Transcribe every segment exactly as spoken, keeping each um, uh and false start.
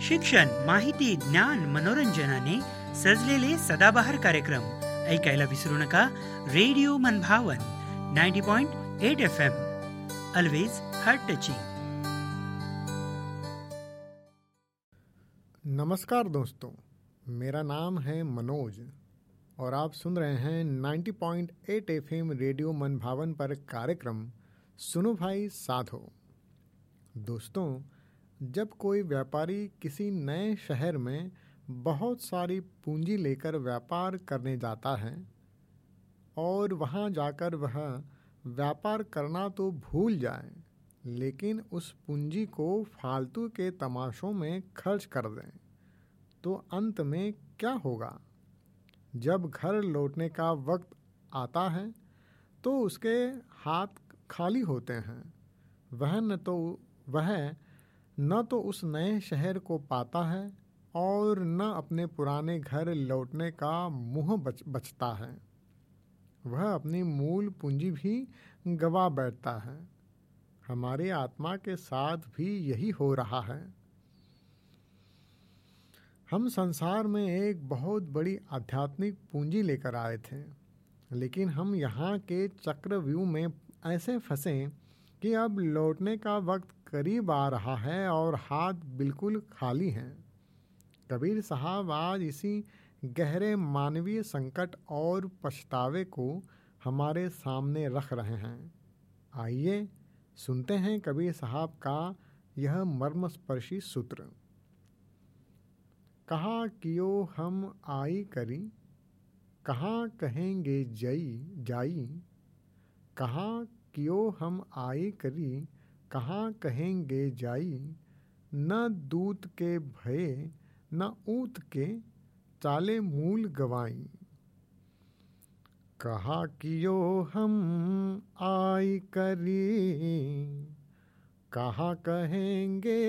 शिक्षण, माहिती, ज्ञान, मनोरंजनाने सजलेले सदाबहार कार्यक्रम ऐकायला विसरू नका. रेडिओ मनभावन ninety point eight F M, always heart touching. नमस्कार दोस्तों, मेरा नाम है मनोज और आप सुन रहे हैं ninety point eight F M radio मनभावन पर कार्यक्रम सुनो भाई साधो. दोस्तों, जब कोई व्यापारी किसी नए शहर में बहुत सारी पूंजी लेकर व्यापार करने जाता है और वहां जाकर वह व्यापार करना तो भूल जाए, लेकिन उस पूंजी को फालतू के तमाशों में खर्च कर दें, तो अंत में क्या होगा? जब घर लौटने का वक्त आता है तो उसके हाथ खाली होते हैं. वह न तो वह न तो उस नए शहर को पाता है और न अपने पुराने घर लौटने का मुँह बच बचता है. वह अपनी मूल पूंजी भी गवा बैठता है. हमारी आत्मा के साथ भी यही हो रहा है. हम संसार में एक बहुत बड़ी आध्यात्मिक पूंजी लेकर आए थे, लेकिन हम यहाँ के चक्रव्यूह में ऐसे फंसे कि अब लौटने का वक्त करीब आ रहा है और हाथ बिल्कुल खाली हैं. कबीर साहब आज इसी गहरे मानवीय संकट और पछतावे को हमारे सामने रख रहे हैं. आइए सुनते हैं कबीर साहब का यह मर्मस्पर्शी सूत्र. कहाँ कियो हम आई करी, कहाँ कहेंगे जई जाई. कहाँ कियो हम आई करी, कहाँ कहेंगे जाई. न दूत के भये न ऊत के, चाले मूल गवाई. कहाँ कियो हम आई करी, कहाँ कहेंगे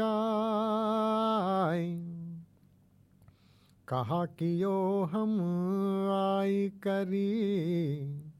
जाई. कहाँ कियो हम आई करी,